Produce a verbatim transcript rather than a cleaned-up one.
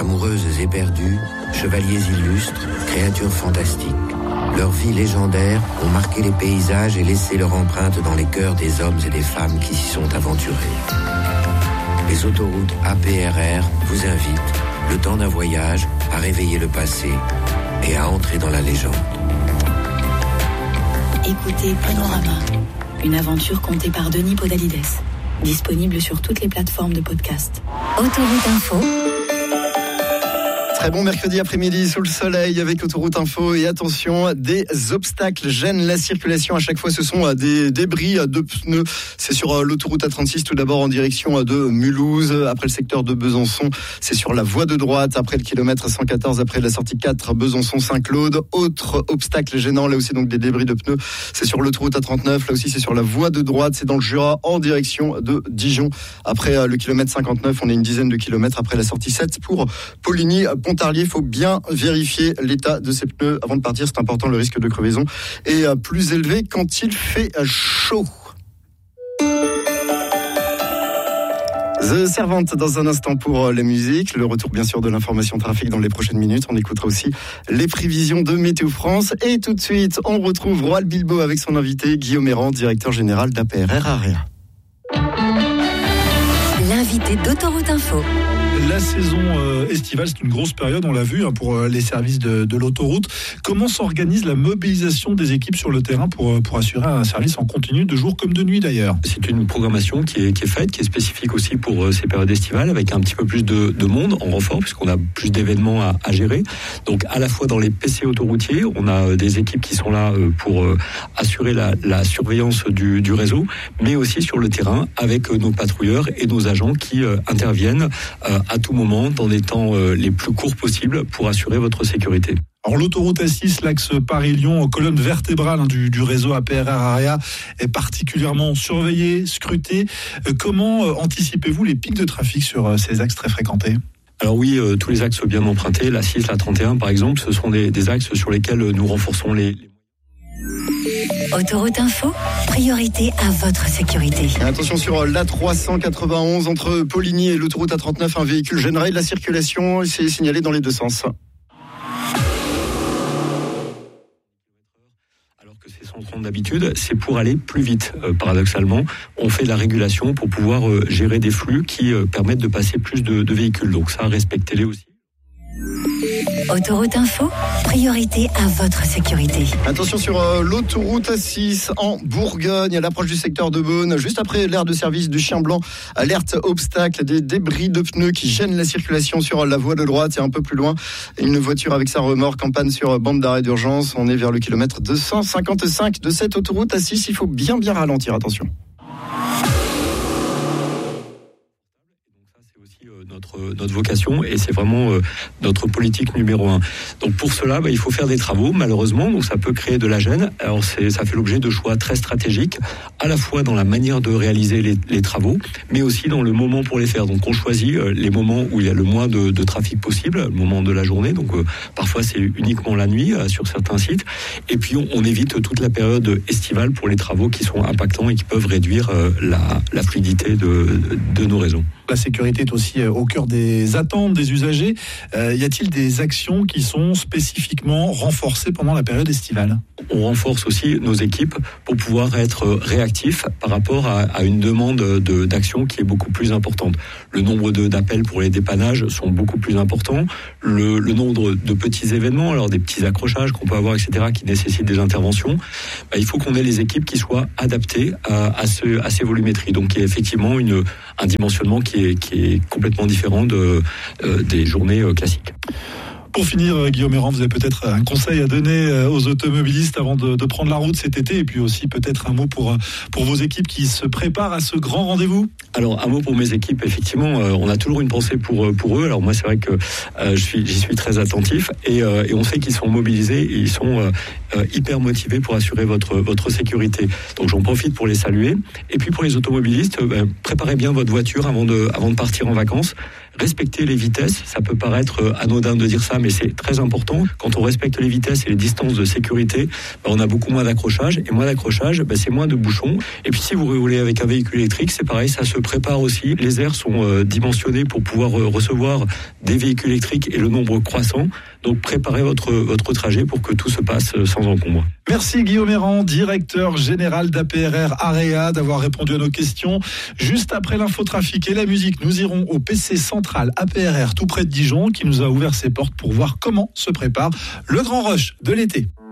Amoureuses éperdues, chevaliers illustres, créatures fantastiques. Leurs vies légendaires ont marqué les paysages et laissé leur empreinte dans les cœurs des hommes et des femmes qui s'y sont aventurés. Les autoroutes A P R R vous invitent, le temps d'un voyage, à réveiller le passé et à entrer dans la légende. Écoutez Panorama, une aventure contée par Denis Podalides. Disponible sur toutes les plateformes de podcast. Autoroute Info. Très bon mercredi après-midi sous le soleil avec Autoroute Info et attention, des obstacles gênent la circulation. À chaque fois, ce sont des débris de pneus. C'est sur l'autoroute A trente-six, tout d'abord en direction de Mulhouse. Après le secteur de Besançon, c'est sur la voie de droite. Après le kilomètre cent quatorze, après la sortie quatre, Besançon-Saint-Claude. Autre obstacle gênant, là aussi donc des débris de pneus. C'est sur l'autoroute A trente-neuf. Là aussi, c'est sur la voie de droite. C'est dans le Jura en direction de Dijon. Après le kilomètre cinquante-neuf, on est une dizaine de kilomètres après la sortie sept pour Poligny. Pontarlier, il faut bien vérifier l'état de ces pneus avant de partir. C'est important, le risque de crevaison est plus élevé quand il fait chaud. The Servant dans un instant pour la musique. Le retour bien sûr de l'information trafic dans les prochaines minutes. On écoutera aussi les prévisions de Météo France. Et tout de suite, on retrouve Roald Bilbo avec son invité Guillaume Errand, directeur général d'A P R R Area. L'invité d'Autoroute Info. La saison euh, estivale, c'est une grosse période, on l'a vu, hein, pour euh, les services de, de l'autoroute. Comment s'organise la mobilisation des équipes sur le terrain pour, pour assurer un service en continu, de jour comme de nuit d'ailleurs? C'est une programmation qui est, qui est faite, qui est spécifique aussi pour euh, ces périodes estivales, avec un petit peu plus de, de monde en renfort, puisqu'on a plus d'événements à, à gérer. Donc à la fois dans les P C autoroutiers, on a des équipes qui sont là euh, pour euh, assurer la, la surveillance du, du réseau, mais aussi sur le terrain avec euh, nos patrouilleurs et nos agents qui euh, interviennent euh, à tout moment, dans des temps euh, les plus courts possibles pour assurer votre sécurité. Alors l'autoroute A six, l'axe Paris-Lyon, colonne vertébrale hein, du, du réseau A P R R Area, est particulièrement surveillée, scrutée. Euh, comment euh, anticipez-vous les pics de trafic sur euh, ces axes très fréquentés ? Alors oui, euh, tous les axes bien empruntés, l'A six, l'A trente et un par exemple, ce sont des, des axes sur lesquels nous renforçons les... les... Autoroute Info, priorité à votre sécurité. Et attention sur l'A trois cent quatre-vingt-onze entre Poligny et l'autoroute A trente-neuf, un véhicule gênerait la circulation, c'est signalé dans les deux sens. Alors que c'est cent trente d'habitude, c'est pour aller plus vite. Euh, paradoxalement, on fait de la régulation pour pouvoir euh, gérer des flux qui euh, permettent de passer plus de, de véhicules. Donc ça, respectez-les aussi. Autoroute Info, priorité à votre sécurité. Attention sur euh, l'autoroute A six en Bourgogne, à l'approche du secteur de Beaune, juste après l'aire de service du Chien Blanc. Alerte obstacle, des débris de pneus qui gênent la circulation sur la voie de droite et un peu plus loin. Une voiture avec sa remorque en panne sur bande d'arrêt d'urgence. On est vers le kilomètre deux cent cinquante-cinq de cette autoroute A six. Il faut bien bien ralentir, attention. Notre, notre vocation et c'est vraiment euh, notre politique numéro un. Donc pour cela, bah, il faut faire des travaux malheureusement, donc ça peut créer de la gêne. Alors c'est, ça fait l'objet de choix très stratégiques, à la fois dans la manière de réaliser les, les travaux, mais aussi dans le moment pour les faire. Donc on choisit euh, les moments où il y a le moins de, de trafic possible, le moment de la journée, donc euh, parfois c'est uniquement la nuit euh, sur certains sites, et puis on, on évite toute la période estivale pour les travaux qui sont impactants et qui peuvent réduire euh, la, la fluidité de, de nos réseaux. La sécurité est aussi au cœur des attentes des usagers. Euh, y a-t-il des actions qui sont spécifiquement renforcées pendant la période estivale ? On renforce aussi nos équipes pour pouvoir être réactifs par rapport à, à une demande de, d'action qui est beaucoup plus importante. Le nombre de, d'appels pour les dépannages sont beaucoup plus importants. Le, le nombre de petits événements, alors des petits accrochages qu'on peut avoir, et cetera, qui nécessitent des interventions, bah, il faut qu'on ait les équipes qui soient adaptées à, à, ce, à ces volumétries. Donc il y a effectivement une, un dimensionnement qui est, qui est complètement différent de, euh, des journées euh, classiques. Pour finir, Guillaume Errand, vous avez peut-être un conseil à donner aux automobilistes avant de, de prendre la route cet été, et puis aussi peut-être un mot pour, pour vos équipes qui se préparent à ce grand rendez-vous. Alors un mot pour mes équipes, effectivement, euh, on a toujours une pensée pour, pour eux. Alors moi c'est vrai que euh, je suis, j'y suis très attentif, et, euh, et on sait qu'ils sont mobilisés et ils sont euh, euh, hyper motivés pour assurer votre, votre sécurité. Donc j'en profite pour les saluer. Et puis pour les automobilistes, euh, préparez bien votre voiture avant de, avant de partir en vacances. respecter les vitesses. Ça peut paraître anodin de dire ça, mais c'est très important. Quand on respecte les vitesses et les distances de sécurité, bah, on a beaucoup moins d'accrochage. Et moins d'accrochage, bah, c'est moins de bouchons. Et puis si vous roulez avec un véhicule électrique, c'est pareil, ça se prépare aussi. Les aires sont euh, dimensionnées pour pouvoir euh, recevoir des véhicules électriques et le nombre croissant. Donc préparez votre, votre trajet pour que tout se passe sans encombre. Merci Guillaume Errand, directeur général d'A P R R Area, d'avoir répondu à nos questions. Juste après l'infotrafic et la musique, nous irons au P C central A P R R tout près de Dijon, qui nous a ouvert ses portes pour voir comment se prépare le grand rush de l'été.